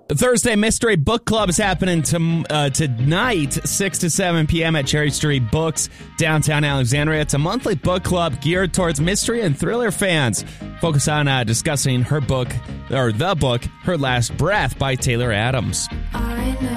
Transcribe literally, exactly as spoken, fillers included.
The Thursday Mystery Book Club is happening to, uh, tonight, six to seven p.m. at Cherry Street Books, downtown Alexandria. It's a monthly book club geared towards mystery and thriller fans. Focus on uh, discussing her book, or the book, Her Last Breath by Taylor Adams. I know.